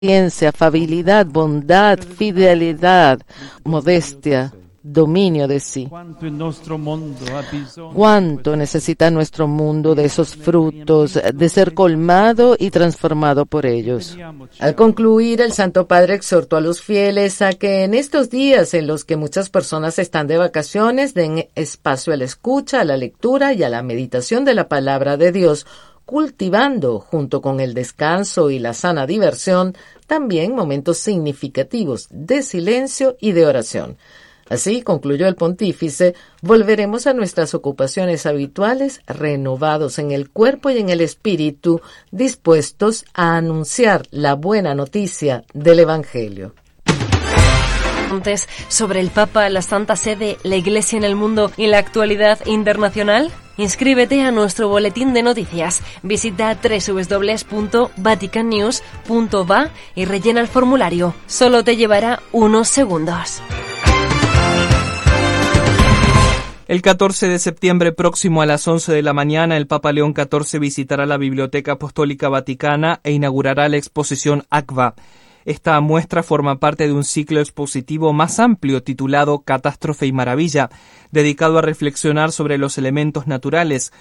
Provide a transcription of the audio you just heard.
paciencia, afabilidad, bondad, fidelidad, modestia, dominio de sí. Cuánto necesita nuestro mundo de esos frutos, de ser colmado y transformado por ellos. Al concluir, el Santo Padre exhortó a los fieles a que en estos días en los que muchas personas están de vacaciones den espacio a la escucha, a la lectura y a la meditación de la palabra de Dios, cultivando, junto con el descanso y la sana diversión, también momentos significativos de silencio y de oración. Así, concluyó el pontífice, volveremos a nuestras ocupaciones habituales, renovados en el cuerpo y en el espíritu, dispuestos a anunciar la buena noticia del Evangelio. Sobre el Papa, la Santa Sede, la Iglesia en el mundo y la actualidad internacional. Inscríbete a nuestro boletín de noticias. Visita www.vaticannews.va y rellena el formulario. Solo te llevará unos segundos. El 14 de septiembre próximo a las 11 de la mañana, el Papa León XIV visitará la Biblioteca Apostólica Vaticana e inaugurará la exposición ACVA. Esta muestra forma parte de un ciclo expositivo más amplio titulado Catástrofe y Maravilla, dedicado a reflexionar sobre los elementos naturales,